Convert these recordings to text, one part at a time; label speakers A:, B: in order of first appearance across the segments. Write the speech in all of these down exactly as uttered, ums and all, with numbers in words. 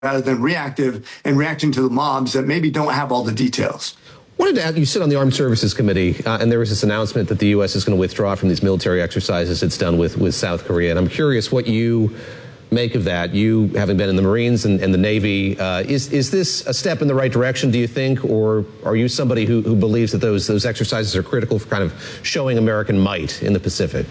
A: rather than reactive and reacting to the mobs that maybe don't have all the details.
B: Wanted to add, you sit on the Armed Services Committee, uh, and there was this announcement that the U S is going to withdraw from these military exercises it's done with, with South Korea. And I'm curious what you make of that. You, having been in the Marines and, and the Navy, uh, is is this a step in the right direction, do you think, or are you somebody who, who believes that those those exercises are critical for kind of showing American might in the Pacific?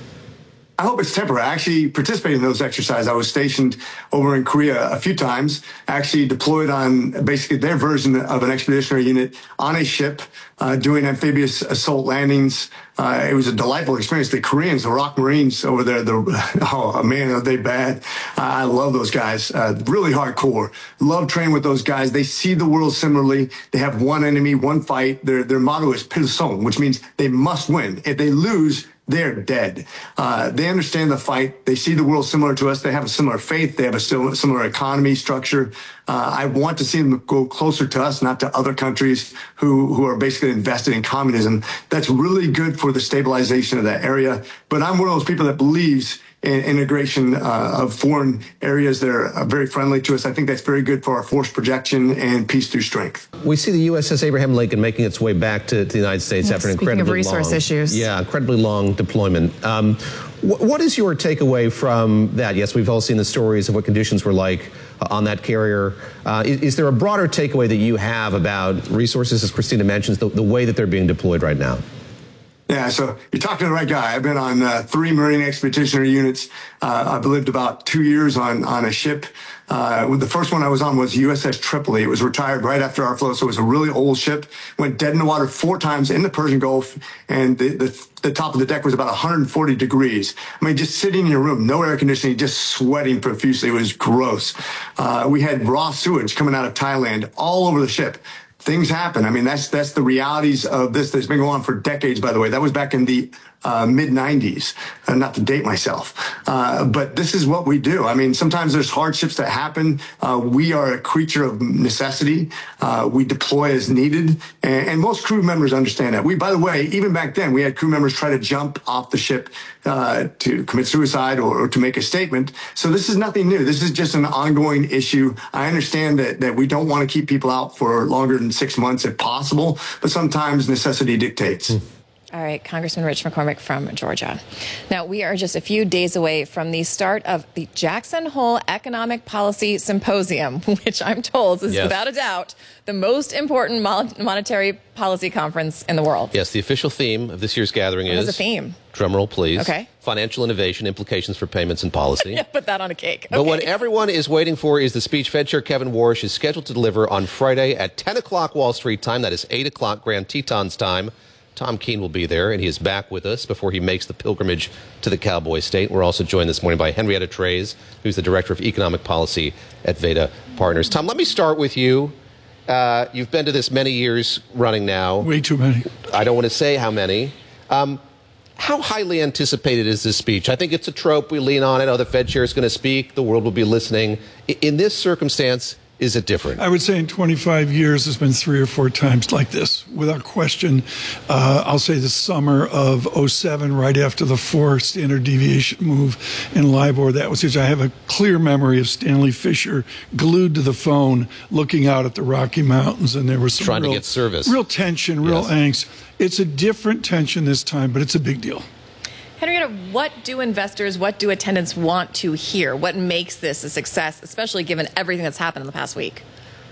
A: I hope it's temporary. I actually participated in those exercises. I was stationed over in Korea a few times, actually deployed on basically their version of an expeditionary unit on a ship, uh, doing amphibious assault landings. Uh, it was a delightful experience. The Koreans, the ROK Marines over there, the, oh man, are they bad. Uh, I love those guys. Uh, really hardcore. Love training with those guys. They see the world similarly. They have one enemy, one fight. Their, their motto is Pilsong, which means they must win. If they lose, they're dead. Uh, they understand the fight. They see the world similar to us. They have a similar faith. They have a similar economy structure. Uh, I want to see them go closer to us, not to other countries who, who are basically invested in communism. That's really good for the stabilization of that area. But I'm one of those people that believes in integration uh, of foreign areas that are very friendly to us. I think that's very good for our force projection and peace through strength.
B: We see the U S S Abraham Lincoln making its way back to, to the United States
C: yeah,
B: after an
C: incredibly
B: incredibly
C: of resource
B: long,
C: issues.
B: Yeah, incredibly long deployment. Um, wh- what is your takeaway from that? Yes, we've all seen the stories of what conditions were like uh, on that carrier. Uh, is, is there a broader takeaway that you have about resources, as Christina mentions, the, the way that they're being deployed right now?
A: Yeah, so you're talking to the right guy. I've been on uh, three Marine expeditionary units. Uh, I've lived about two years on, on a ship. Uh, the first one I was on was U S S Tripoli. It was retired right after our flow, so it was a really old ship. Went dead in the water four times in the Persian Gulf, and the, the, the top of the deck was about one hundred forty degrees. I mean, just sitting in your room, no air conditioning, just sweating profusely. It was gross. Uh, we had raw sewage coming out of Thailand all over the ship. Things happen. I mean, that's that's the realities of this that's been going on for decades, by the way. That was back in the uh, mid nineties, uh, not to date myself. Uh, but this is what we do. I mean, sometimes there's hardships that happen. Uh, we are a creature of necessity. Uh, we deploy as needed. And, and most crew members understand that. We, by the way, even back then, we had crew members try to jump off the ship uh, to commit suicide or, or to make a statement. So this is nothing new. This is just an ongoing issue. I understand that, that we don't want to keep people out for longer than six months if possible, but sometimes necessity dictates.
B: Mm.
C: All right, Congressman Rich McCormick from Georgia. Now, we are just a few days away from the start of the Jackson Hole Economic Policy Symposium, which I'm told is, yes, without a doubt, the most important monetary policy conference in the world.
B: Yes, the official theme of this year's gathering
C: what
B: is...
C: What is the theme?
B: Drumroll, please.
C: Okay.
B: Financial innovation, implications for payments and policy.
C: Yeah, put that on a cake. Okay.
B: But what everyone is waiting for is the speech Fed Chair Kevin Warsh is scheduled to deliver on Friday at ten o'clock Wall Street time. That is eight o'clock Grand Tetons time. Tom Keene will be there, and he is back with us before he makes the pilgrimage to the Cowboy State. We're also joined this morning by Henrietta Treyz, who's the Director of Economic Policy at Veda Partners. Tom, let me start with you. Uh, you've been to this many years running now.
D: Way too many.
B: I don't want to say how many. Um, how highly anticipated is this speech? I think it's a trope. We lean on it. Oh, the Fed chair is going to speak. The world will be listening. In this circumstance, is it different?
D: I would say in twenty-five years, there's been three or four times like this, without question. Uh, I'll say the summer of oh seven, right after the four standard deviation move in LIBOR. That was huge. I have a clear memory of Stanley Fischer glued to the phone, looking out at the Rocky Mountains, and there was some
B: trying
D: real,
B: to get service,
D: real tension, real
B: yes.
D: angst. It's a different tension this time, but it's a big deal.
C: Henrietta, what do investors, what do attendants want to hear? What makes this a success, especially given everything that's happened in the past week?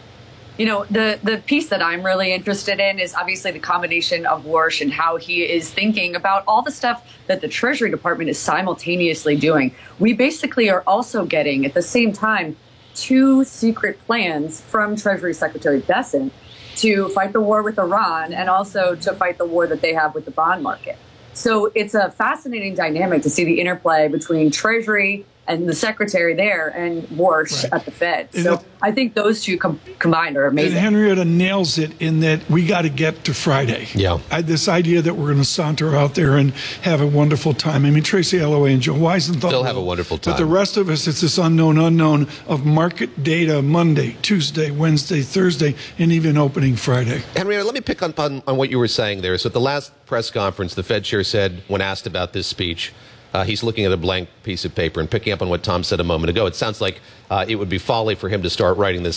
E: You know, the, the piece that I'm really interested in is obviously the combination of Warsh and how he is thinking about all the stuff that the Treasury Department is simultaneously doing. We basically are also getting, at the same time, two secret plans from Treasury Secretary Bessent to fight the war with Iran and also to fight the war that they have with the bond market. So it's a fascinating dynamic to see the interplay between Treasury and the secretary there and Warsh right. at the Fed. So it, I think those two com- combined are amazing.
D: And Henrietta nails it in that we got to get to Friday.
B: Yeah.
D: I, this idea that we're going to saunter out there and have a wonderful time. I mean, Tracy Alloway and Joe Weisenthal
B: still have a wonderful time.
D: But the rest of us, it's this unknown unknown of market data Monday, Tuesday, Wednesday, Thursday, and even opening Friday.
B: Henrietta, let me pick up on, on what you were saying there. So at the last press conference, the Fed chair said, when asked about this speech, Uh, he's looking at a blank piece of paper and picking up on what Tom said a moment ago. It sounds like uh, it would be folly for him to start writing this